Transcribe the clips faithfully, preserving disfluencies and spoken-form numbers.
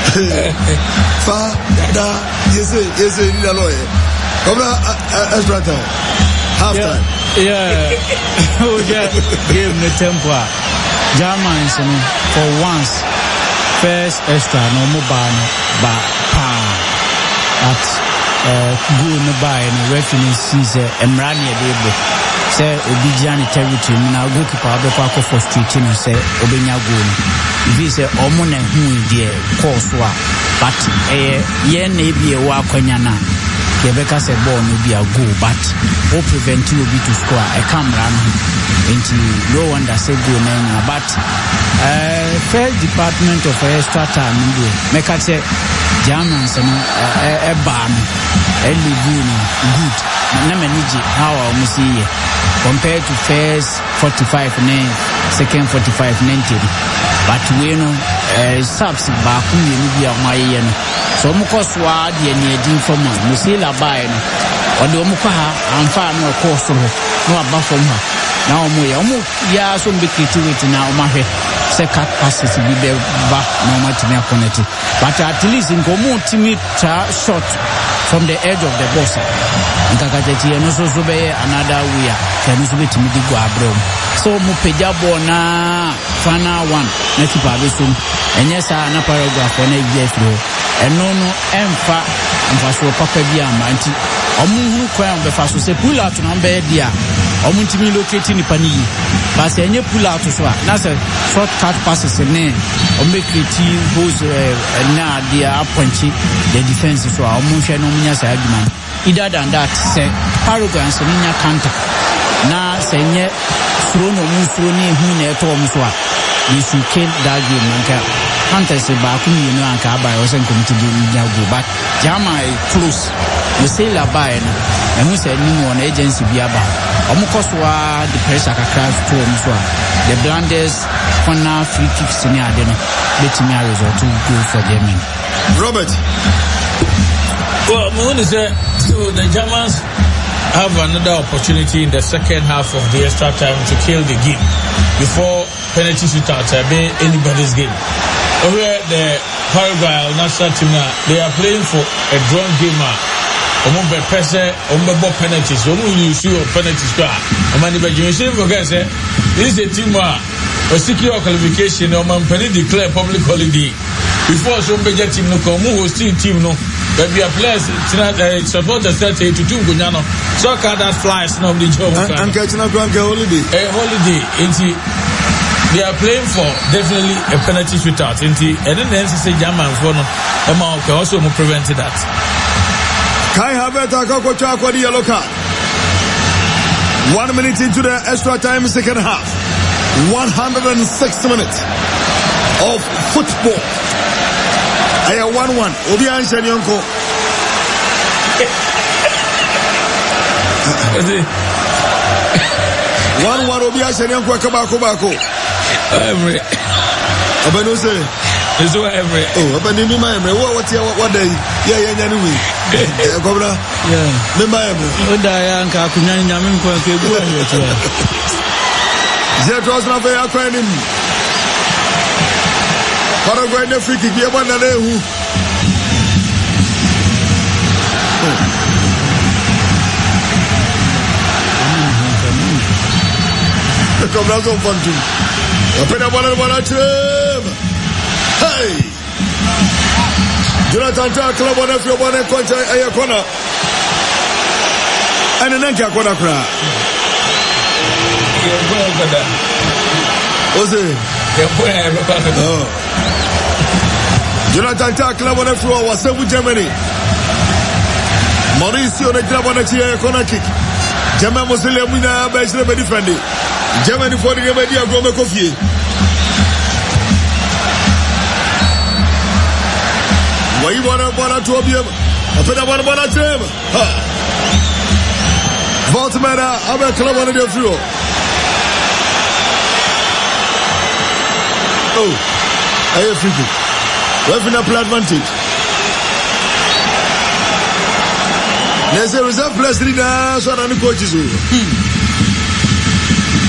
Father, yes, yes, you need a lawyer. Come on, extra time. Half time. Yeah. Oh, yeah. Give me tempo. Germans for once. First extra, no mobile, but power. At good no buy and referee sees a Mrani Debo. Say Obijan territory, now goalkeeper Abeko for street and say Obenya Goon. If he say Omona who dear course wa, but a yen may be a wakonyana. Quebec said born will be a goal, but what prevent you be to score a camera into no one that say go name, but uh first department of extra time make I say Germans and a ban a good Namaniji how I must see compared to first forty-five nine second forty-five ninety, but we know uh subs back you be my yen. So mukoswa de needing for me musila buy no or the mukaha and far no course no above from her now mo ya mo ya so be creativity now ma hwe se cut passes be be ba no much me connect but at least in komo timi ta shot from the edge of the box nkakajechi no so so be another way can so be timi di go abrom so mo peja ball na final one na keep abesum enye sa na paragraph na yes no eno no emfa emfa so papa bi amanti omunhuru kwan be fa so se pull out no be dia omuntimi locate ni pani ba se enye pull out so na se short cut passes ne ombe create goes na dia aponchi the defense so omunhwe no munya sa adwuma either than that se Paraguay so nya counter na se enye suro no musuro ni hu na eto omuso a we should kill that game manka Hunters back in you know, and Cabba wasn't going to do Yago, but Jama close. You say La Bayan, and we said no one agency be about. Omukoswa, the pressure crash to Mswa. The Blanders, for now, free kicks in the Adena, betting marriage or two go for Yemen. Robert. Well, Moon is there, so the Germans have another opportunity in the second half of the extra time to kill the game before penalty shootout uh, be anybody's game. Over the Paraguay national team now, they are playing for a drawn game. Omumbe pese, omumbe penalties. Omu issue of penalties. Omani be you should forget say this is a team who secure qualification. Omani declare public holiday before some major team no come. Omu hosting team no. But we are players supporters that say to do Gunyano. So can that flies no the job. And catching up on holiday. A holiday. Inti. They are playing for definitely a penalty shootout. And then the N C C German for no, Emma can also prevent that. Kai Havertz got to the yellow card. One minute into the extra time, second half. One hundred and six minutes of football. I have one one. Obian Shenyonko. One one Obian Shenyonko Kabako Bako. Every Abano say is every oh Abani me my what what what day yeah yeah anyway Gobra yeah me my me oda ya nka akunya nyame nko nke egu ayo to je trust na fe akwan ni Paraguay na free kick bi e bana na ehu Gobra so fantu Open up one and one team. Hey! Jonathan Tark, club on every one and concha a corner. And an anchor corner crack. What's it? Oh. Jonathan Tark, club on every one was sent with Germany. Mauricio, the club on a chair corner kick. German Muslim winner, by the defending. Germany for the game idea go make coffee. Why you wanna wanna to be open up one one team? Voltmana, I'm a club on the floor. Oh, I have free kick. We've enough advantage. There's a reserve place leader, so I'm the coaches.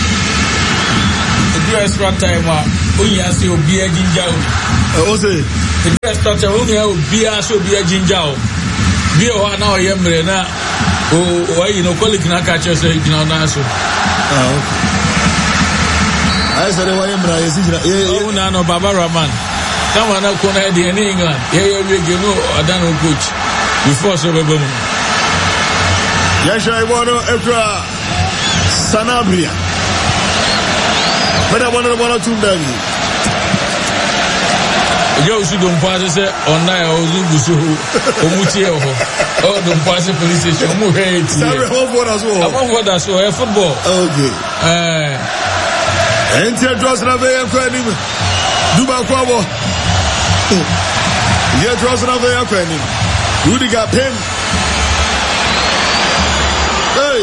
Extra time, oh, yes, you'll be a ginger. Oh, the structure we have beer so beer ginger beer one now yemre na oh why you know colleague na catch us you know na so ah okay I said why yemra yes you oh na no Baba Rahman come on na kona dey in England yeah we you know Adano coach before so bebe mu Yasha Iwano Ekra Sanabria Bada wana wana tumdani Yo si don pass say online o zugusu o mutie o o don pass police station mu he ti Sabe how for us all how for us all football okay eh enti address na be yakwa ni duba kwa bo ye address na be yakwa ni Rudiger pen hey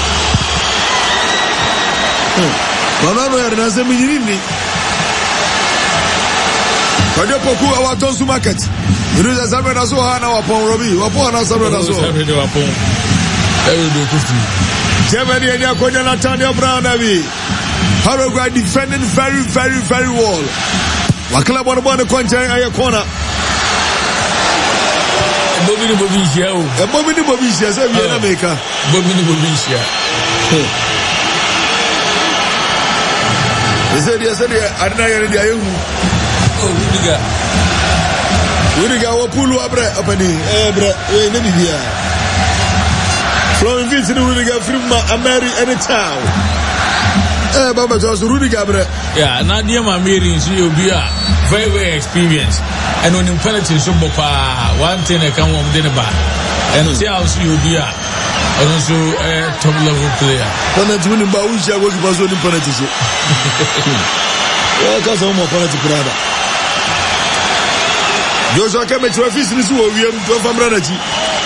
Bana no yare na se minyini Kade poku awaton su market. Iruza sabe na so hana wapon robi. Wapon na sabe na so. Sabe de wapon. Ewe do kufi. Germany eni akonya na Tanya Brown abi. Paraguay defending very very very well. Wakala bono bono koncha aye corner. Bobi ni bobi shia o. E bobi ni bobi shia se bi na meka. Bobi ni bobi shia. Ese dia se dia adna yare dia yehu. Oh, Rudiger. Rudiger wa pulu abre apani. Eh bre, we ne bibia. Flowing Vince ni Rudiger from Ameri anytime. Eh baba just Rudiger bre. Yeah, na dia ma Mary nso you be a very very experienced. And on penalty so bopa one thing I can won the ba. And see how you be a also a top level player. Penalty win ba we share go keep so the penalty so. Yeah, cause I'm more penalty brother. Joshua Keme Trafis ni suwo wiem to famra na chi.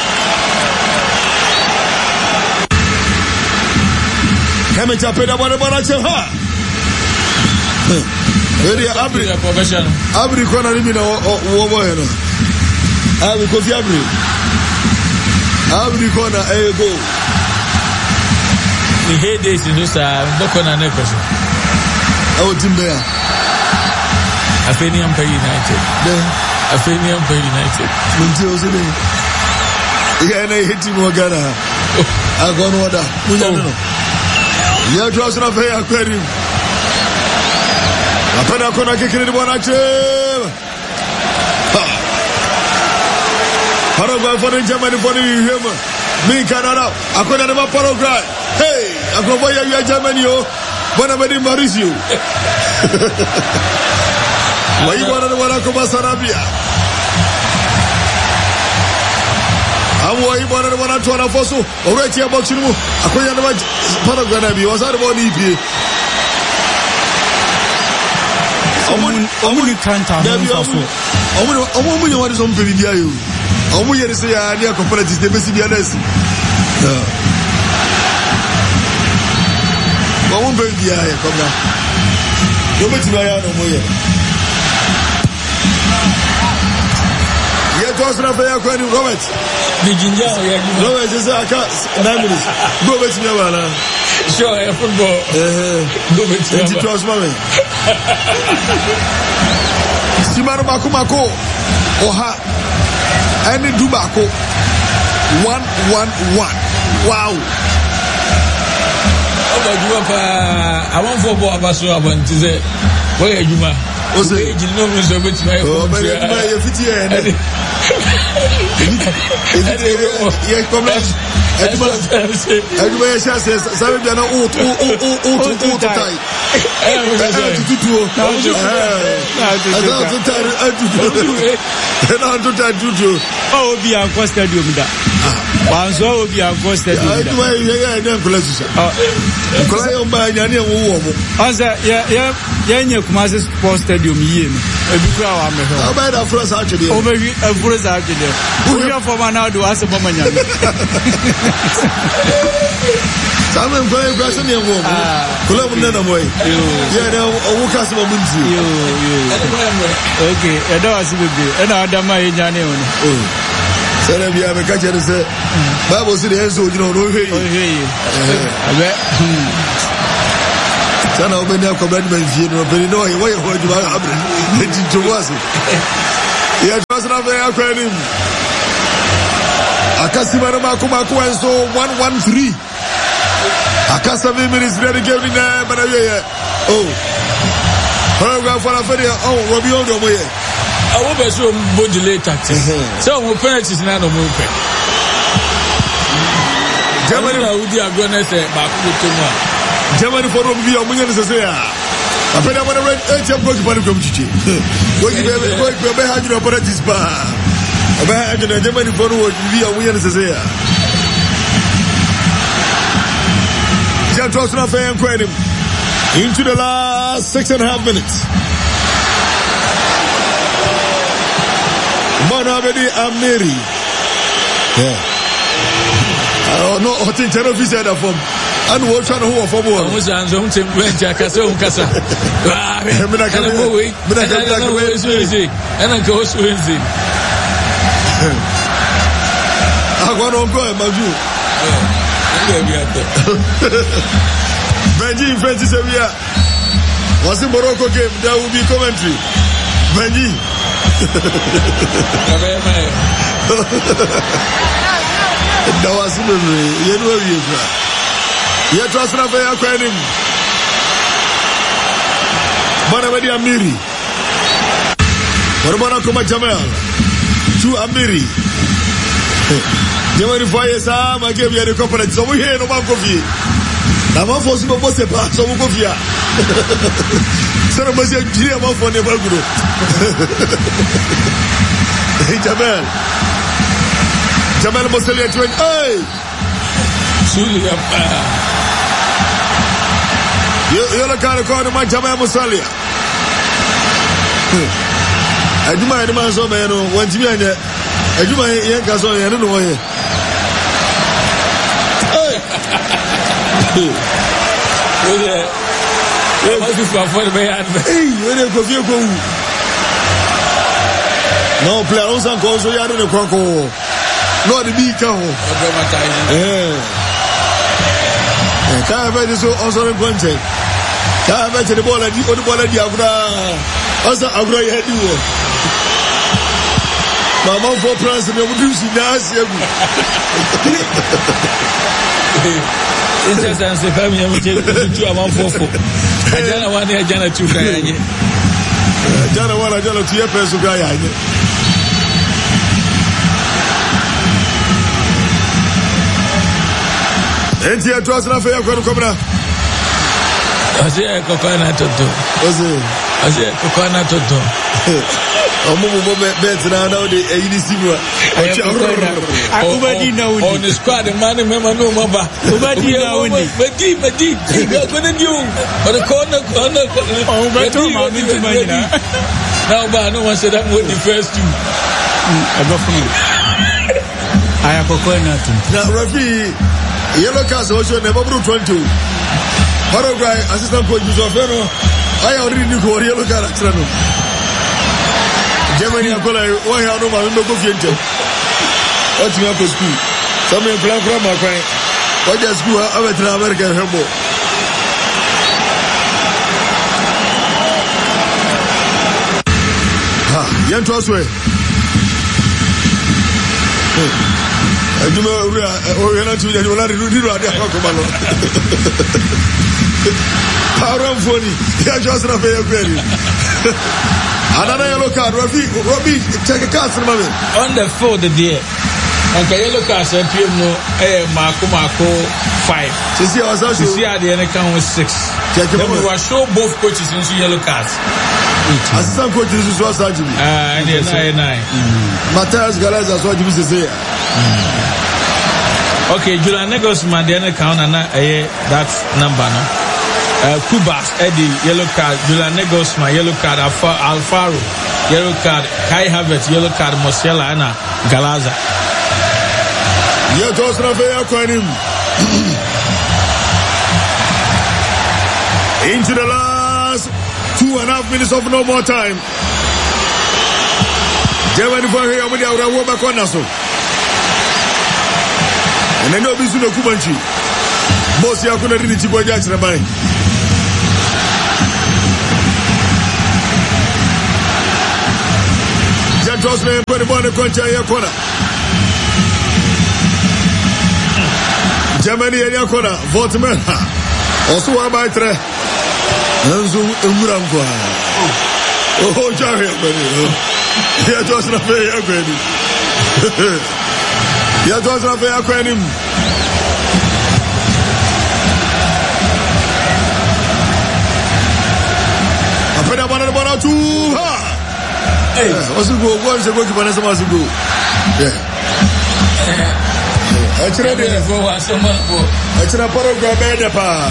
Keme chapeda bwana bwana che ha. Eri abri professional. Abri kona nimi na wo boy no. Abri Kofi Abri. Abri kona eh go. Ni heydays ni sa bokona na question. Awo timbe ya. Afeni am United. Yeah. Afenian for United. Munti ozile. Iga na hiti mo Ghana. Agono wada. Munya no. Ya trust na fe aquarium. Apana kona kikiri bwana che. Paraguay for the Germany for the Hema. Me Canada. Akona na Paraguay. Hey, akobo ya ya Germany yo. Bwana medi Mauricio. Wai bwana na bwana kwa Sarabia. Amu wai bwana na bwana tuana fosu. Oreti ya boxing mu. Akonya na Paraguay na bi. Wasari bwana ipi. Omun omun kanta no faso. Omun omun ni wadi so mpe bibia yo. Omun yeri se ya ni comparative de besi bia nesi. Omun be bia ya komna. Yo beti ba ya no mo ye. Ye to asra fa ya kwani Robert. Ni jinja ya Robert is aka nine minutes. Go beti me wala. Sure, yeah, football. Eh, go beti. Enti trust mame. Simaro mako mako oha any do mako one one one. Wow. Oba juma pa awon football abaso abanti se wo ye juma o se ji no mo so beti mai o ba ye fiti e ne ye comment Eduma Eduma ye chance sabe bien o o o o o o tai eh tutu o eh tutu tutu na tutu tutu o bi an ko stadium da wanzo o bi an ko stadium da Eduma ye ye na kula sisa kula yo ba nya ne wo wo mo anza ye ye ye nye Kumasi Sports Stadium yie no ebi kura wa me ho ba da France actually o be France actually o ya for man now do ase mama nya Sabe mpa e brasa ne wo mo kula mo na mo yi ye na o ka se mo nti yo yo okay e da wasi bebe e na adama ye nya ne o no o sere bia me ka chere se Bible say the enso ojina no hwe o hwe abe sana obenya kwa brand man vie no beni no ye wo ye ho aduma abre enti to wase Yeah, trust na very akwanim. Akasima no makuma kwa so one one three. Akasa seven minutes ready game ni na bana ye. Oh. Paragraph for afere oh Robbie Ondo mo ye. Awo be so bo delay tactics. So mo penalties na no mo pe. Germany na udi agona say ba ku to mo. Germany for Robbie o mo nya se se ya. Apena mo red H M goal keeper ko mchichi. Go give be go be ha jino penalties ba. Ba ha jino Germany for Robbie o mo nya se se ya. Ja trust na fair and into the last six and a half minutes. Mohamed Amiri. Yeah. Oh no, I think ten officer that from and we trying to hold for more. I was on some team when Jackass on Casa. Ah, I'm not going to go away. But I can't go away. And I go Swinzy. I want to go, Maju. Benji in French Serbia was in Morocco game. There will be commentary. Benji. That was in the you know you are. You trust na fair aquarium. Mohamed Amiri. Mormona Kuma Jamal. To Amiri. Jamani for yes, I gave you the corporate. So we here no man coffee. Now man for super boss pa so we coffee. So no man say jiri man for never go. Hey Jamal. Jamal must tell you twenty. Hey. Sulia. You you look at the corner man Jamal Musalia. Ajuma ene man so man no wantimi anya. Ajuma yen ka so yen no wo. Yeah, yeah, must be for the man. Hey, when you go, you go. No player, no one goes. You are in the Congo. No, the big cow. Yeah. Can't have this also in contact. Can't have the ball at the other ball at the Agra. Also, Agra had you. My mom for president, you would do see that. It's just as a family, I'm going to amount for four. I don't want to Jana two guy. Jana one, I don't know two person guy. And here to us, Rafael, come on. I say, I coconut to do. I say, coconut to do. Omumu bet na na de eyini simu Ubadi na uni on the squad man mema no maba Ubadi na uni Badi badi go go na new on the corner corner oh beto ma mi tu manyina now ba no one said that was the first two I go from aya coconut na Rafi yellow card also never bro twenty Paraguay assistant coach Josefano I already knew go yellow card atrano Germany akola wa ya no ma no go fiente o ti go school so me plan from my kwan o just school a betra America hebo ha yan to so e aduma o yana tu ya wala ri ri ade akoko ba no Aaron Foni ya just na fe kweri another yellow card, Rafi, Robbie, take a card from me. On the field there. And the yellow card said, you know, eh, Marco Marco five. To see us, to see at the end account was six. Then we were show both coaches into yellow cards. Assistant coach is what I do. Ah, yes, nine nine. Matthias Galaz, that's what you say. Okay, Julian Negos, man, the end account, and that's number, no? Uh, Kubas, Eddie, yellow card. Julian Negosma, yellow card. Alfa, Alfaro, yellow card. Kai Havertz, yellow card. Mosiala, and Galaza. Yeah, just na fair kwanim. Into the last two and a half minutes of no more time. Germany for here, we are going back on so. And then no business no Kubanchi. Boss ya kuna rini chibo jachi na bai. toss me for the one concha ya corner. Germany ya corner. Votman. Also by tre. Nanzu Umramqua. Oh, Jerry. Ya toss na fe ya kwani. Ya toss na fe ya kwani. Apena bana bana tu. Hey, what's the goal? What's the goal? What's the goal? Yeah. Actually, the goal was so much more. Actually, part of the bed, pa.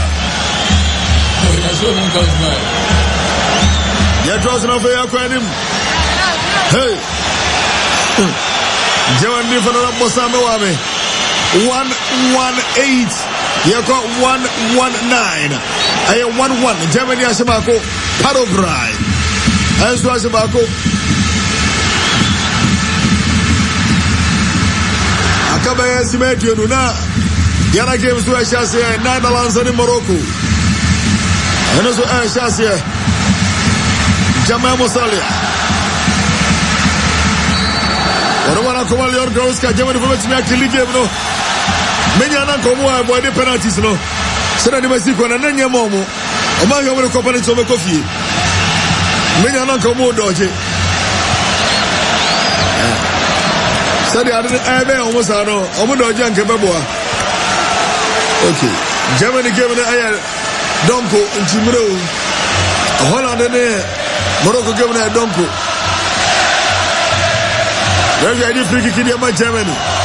Yeah, draws enough for your credit. Hey, Joan different Mosamo Wame. One one eight. You got one one nine. I am one one. Germany Asimako, Paraguay. As was Asimako. Akabaya Simetu Nuna. Yana games to Ashasia, Netherlands and Morocco. And also Ashasia. Jamal Mosalia. What do I call your girls? Germany for me actually give no. Many are not come over the penalties no. So that the Mexico and then your momo. Among your company to make coffee. Many are not come over dodgy. So they are the almost I know. Omodo Jan Kebabua. Okay. Germany gave the air Donko in Chimro. Holland and Morocco gave the Donko. Very free kick in Germany.